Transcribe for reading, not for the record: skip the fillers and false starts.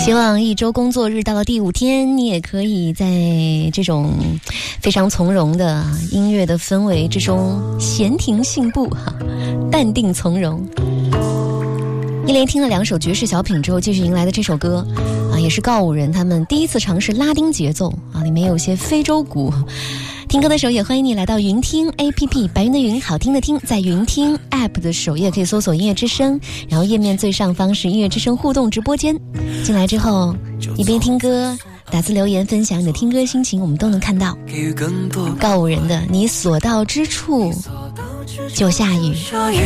希望一周工作日到了第5天，你也可以在这种非常从容的音乐的氛围之中闲庭信步，淡定从容。一连听了2首爵士小品之后，继续迎来的这首歌也是告五人他们第一次尝试拉丁节奏里面有些非洲鼓。听歌的时候也欢迎你来到云听 APP， 白云的云，好听的听，在云听 App 的首页可以搜索音乐之声，然后页面最上方是音乐之声互动直播间，进来之后一边听歌打字留言分享你的听歌心情，我们都能看到。告五人的你所到之处就下雨。